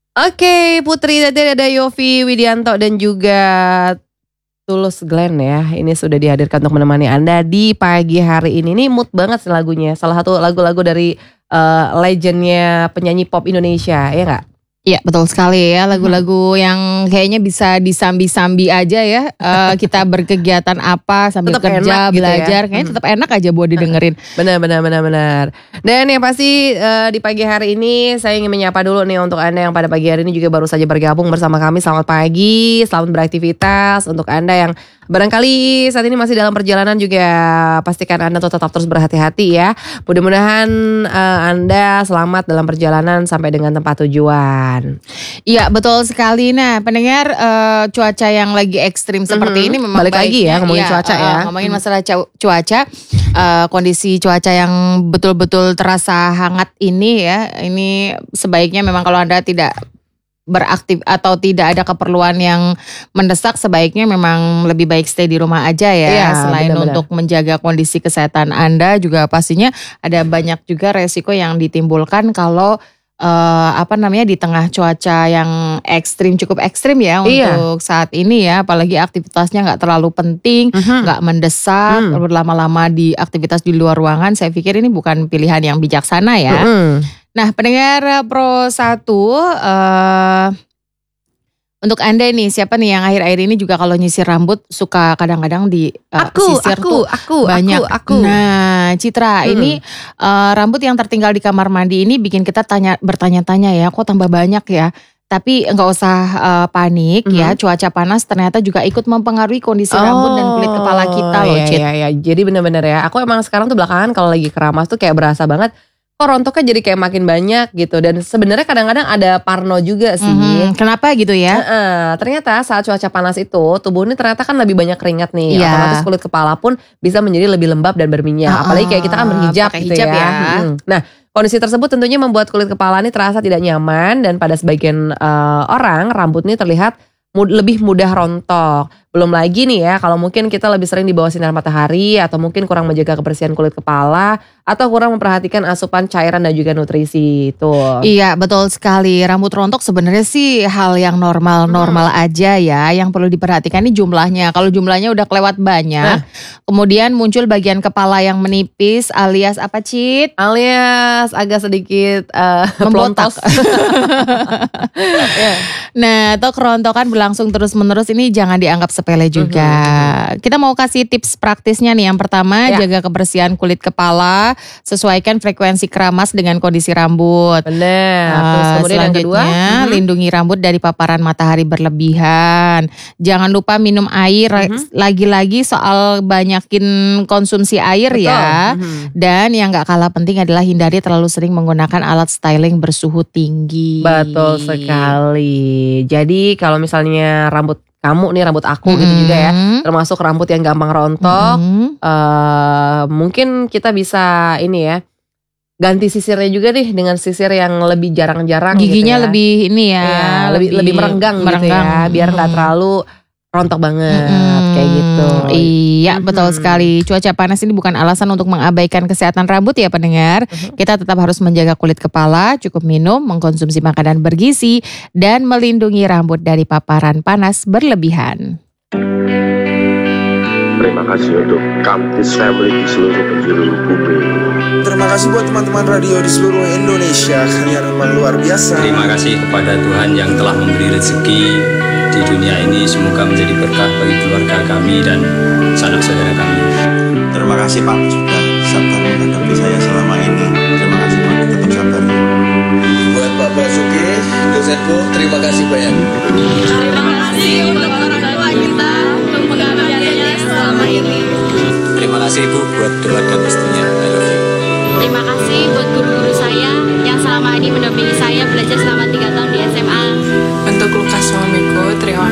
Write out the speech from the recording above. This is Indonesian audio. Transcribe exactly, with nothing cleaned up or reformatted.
Oke, Putri tadi ada Yofi Widianto dan juga Tulus Glenn ya. Ini sudah dihadirkan untuk menemani Anda di pagi hari ini. Ini mood banget sih lagunya. Salah satu lagu-lagu dari uh, legendnya penyanyi pop Indonesia, ya nggak? Iya betul sekali ya, lagu-lagu hmm. yang kayaknya bisa disambi-sambi aja ya. uh, Kita berkegiatan apa sambil tetap kerja, belajar gitu ya. Kayaknya hmm. tetap enak aja buat didengerin. Benar, benar, benar, benar. Dan yang pasti uh, di pagi hari ini saya ingin menyapa dulu nih untuk Anda yang pada pagi hari ini juga baru saja bergabung bersama kami. Selamat pagi, selamat beraktivitas. Untuk Anda yang barangkali saat ini masih dalam perjalanan juga pastikan Anda tuh tetap terus berhati-hati ya. Mudah-mudahan uh, Anda selamat dalam perjalanan sampai dengan tempat tujuan. Iya betul sekali. Nah pendengar, uh, cuaca yang lagi ekstrim seperti mm-hmm. ini memang balik lagi ya ngomongin iya, cuaca uh, ya. Ngomongin masalah cuaca, uh, kondisi cuaca yang betul-betul terasa hangat ini ya. Ini sebaiknya memang kalau Anda tidak beraktif atau tidak ada keperluan yang mendesak, sebaiknya memang lebih baik stay di rumah aja ya. Iya, selain benar-benar untuk menjaga kondisi kesehatan Anda, juga pastinya ada banyak juga resiko yang ditimbulkan kalau uh, apa namanya di tengah cuaca yang ekstrim, cukup ekstrim ya iya. untuk saat ini ya. Apalagi aktivitasnya nggak terlalu penting, uh-huh. nggak mendesak, uh-huh. berlama-lama di aktivitas di luar ruangan. Saya pikir ini bukan pilihan yang bijaksana ya. Uh-huh. Nah pendengar Pro satu, uh, untuk Anda nih, siapa nih yang akhir-akhir ini juga kalau nyisir rambut suka kadang-kadang di uh, aku, sisir aku, tuh aku, banyak. Aku, aku. Nah Citra, hmm. ini uh, rambut yang tertinggal di kamar mandi ini bikin kita tanya bertanya-tanya ya, kok tambah banyak ya. Tapi nggak usah uh, panik mm-hmm. ya, cuaca panas ternyata juga ikut mempengaruhi kondisi oh, rambut dan kulit kepala kita loh, iya, Cit. Iya, iya. Jadi benar-benar ya, aku emang sekarang tuh belakangan kalau lagi keramas tuh kayak berasa banget kok rontoknya jadi kayak makin banyak gitu. Dan sebenarnya kadang-kadang ada parno juga sih. Mm-hmm. Kenapa gitu ya? Uh-uh. Ternyata saat cuaca panas itu tubuh ini ternyata kan lebih banyak keringat nih. Yeah. Otomatis kulit kepala pun bisa menjadi lebih lembab dan berminyak. Uh-uh. Apalagi kayak kita kan berhijab gitu hijab ya. ya. Hmm. Nah kondisi tersebut tentunya membuat kulit kepala ini terasa tidak nyaman. Dan pada sebagian uh, orang rambut ini terlihat mud- lebih mudah rontok. Belum lagi nih ya, kalau mungkin kita lebih sering di bawah sinar matahari atau mungkin kurang menjaga kebersihan kulit kepala atau kurang memperhatikan asupan cairan dan juga nutrisi itu. Iya betul sekali, rambut rontok sebenarnya sih hal yang normal-normal hmm. aja ya. Yang perlu diperhatikan ini jumlahnya. Kalau jumlahnya udah kelewat banyak, nah. kemudian muncul bagian kepala yang menipis alias apa Cit? Alias agak sedikit uh, membontak. yeah. Nah atau kerontokan berlangsung terus-menerus, ini jangan dianggap sepele juga. Mm-hmm. Kita mau kasih tips praktisnya nih. Yang pertama, ya. jaga kebersihan kulit kepala, sesuaikan frekuensi keramas dengan kondisi rambut. Benar. Uh, Terus kemudian yang kedua, mm-hmm. lindungi rambut dari paparan matahari berlebihan. Jangan lupa minum air. Mm-hmm. Lagi-lagi soal banyakin konsumsi air. Betul. Ya. Mm-hmm. Dan yang gak kalah penting adalah hindari terlalu sering menggunakan alat styling bersuhu tinggi. Betul sekali. Jadi kalau misalnya rambut kamu nih, rambut aku mm-hmm. gitu juga ya, termasuk rambut yang gampang rontok, mm-hmm. uh, mungkin kita bisa ini ya, ganti sisirnya juga nih dengan sisir yang lebih jarang-jarang. Giginya gitu ya. lebih ini ya, ya lebih lebih merenggang, merenggang gitu ya, biar nggak mm-hmm. terlalu rontok banget mm-hmm. kayak gitu. Iya mm-hmm. betul sekali. Cuaca panas ini bukan alasan untuk mengabaikan kesehatan rambut ya pendengar. Mm-hmm. Kita tetap harus menjaga kulit kepala, cukup minum, mengkonsumsi makanan bergizi, dan melindungi rambut dari paparan panas berlebihan. Terima kasih untuk Kampus Family di seluruh penjuru bumi. Terima kasih buat teman-teman radio di seluruh Indonesia. Kalian memang luar biasa. Terima kasih kepada Tuhan yang telah memberi rezeki di dunia ini. Semoga menjadi berkah bagi keluarga kami dan sanak saudara kami. Terima kasih Pak sudah sabar menghadapi saya selama ini. Terima kasih Pak, tetap sabar. Buat Pak Basuki, dosenku, terima kasih banyak. Terima kasih untuk orang tua kita untuk pengabdiannya selama ini. Terima kasih Ibu buat doa dan restunya. I love you. Terima kasih buat guru-guru saya yang selama ini mendampingi saya belajar selama tiga